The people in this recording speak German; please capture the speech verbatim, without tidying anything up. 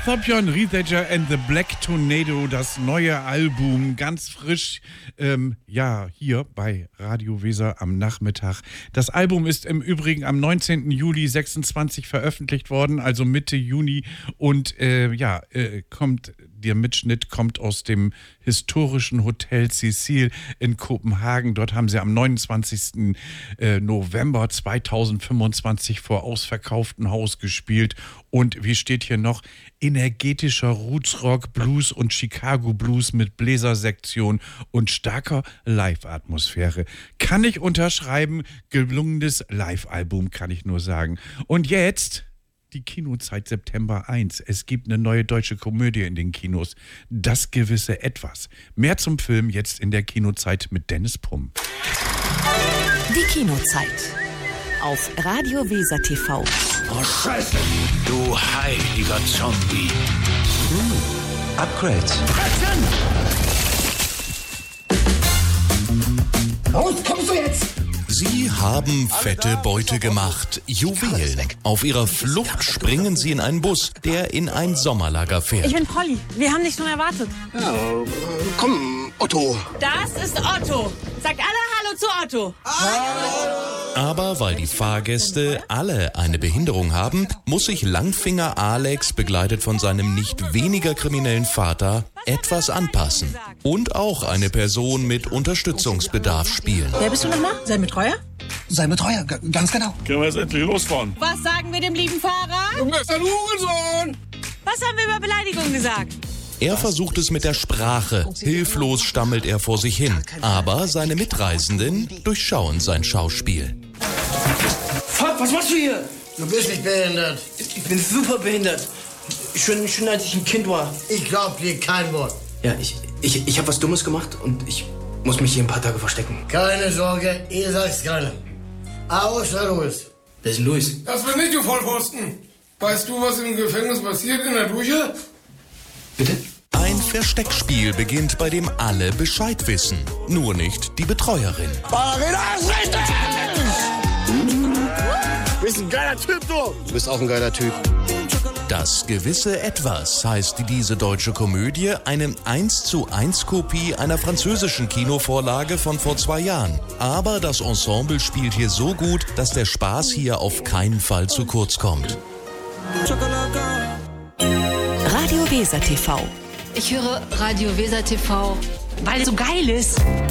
Thorbjörn Rieseger and the Black Tornado, das neue Album, ganz frisch, ähm, ja, hier bei Radio Weser am Nachmittag. Das Album ist im Übrigen am neunzehnten Juli sechsundzwanzig veröffentlicht worden, also Mitte Juni, und äh, ja, äh, kommt, der Mitschnitt kommt aus dem historischen Hotel Cecil in Kopenhagen. Dort haben sie am neunundzwanzigsten November zweitausendfünfundzwanzig vor ausverkauftem Haus gespielt. Und wie steht hier noch? Energetischer Rootsrock, Blues und Chicago Blues mit Bläsersektion und starker Live-Atmosphäre. Kann ich unterschreiben, gelungenes Live-Album, kann ich nur sagen. Und jetzt die Kinozeit September eins. Es gibt eine neue deutsche Komödie in den Kinos. Das gewisse Etwas. Mehr zum Film jetzt in der Kinozeit mit Dennis Pumm. Die Kinozeit auf Radio Weser T V. Oh, Scheiße! Du heiliger Zombie! Hm. Upgrades. Fressen! Raus, kommst du jetzt? Sie haben fette Beute gemacht, Juwelen. Auf ihrer Flucht springen sie in einen Bus, der in ein Sommerlager fährt. Ich bin Polly. Wir haben dich schon erwartet. Ja, komm, Otto. Das ist Otto. Sagt alle Hallo zu Otto. Aber weil die Fahrgäste alle eine Behinderung haben, muss sich Langfinger Alex, begleitet von seinem nicht weniger kriminellen Vater, etwas anpassen. Und auch eine Person mit Unterstützungsbedarf spielen. Wer bist du nochmal? Sein Betreuer? Sein Betreuer, g- ganz genau. Können wir jetzt endlich losfahren? Was sagen wir dem lieben Fahrer? Du bist ein Hurensohn! Was haben wir über Beleidigung gesagt? Er versucht es mit der Sprache. Hilflos stammelt er vor sich hin. Aber seine Mitreisenden durchschauen sein Schauspiel. Fuck, was machst du hier? Du bist nicht behindert. Ich bin super behindert. Schon, schon als ich ein Kind war. Ich glaub dir kein Wort. Ja, ich, ich, ich habe was Dummes gemacht und ich muss mich hier ein paar Tage verstecken. Keine Sorge, ihr sagt's keiner. Außer Louis. Wer ist denn Louis? Das bin ich, du Vollpfosten. Weißt du, was im Gefängnis passiert in der Dusche? Bitte? Ein Versteckspiel beginnt, bei dem alle Bescheid wissen. Nur nicht die Betreuerin. Ballerina ist richtig! Du bist ein geiler Typ, du. Du bist auch ein geiler Typ. Das gewisse Etwas heißt diese deutsche Komödie, eine eins zu eins Kopie einer französischen Kinovorlage von vor zwei Jahren. Aber das Ensemble spielt hier so gut, dass der Spaß hier auf keinen Fall zu kurz kommt. Radio Weser T V. Ich höre Radio Weser T V, weil es so geil ist.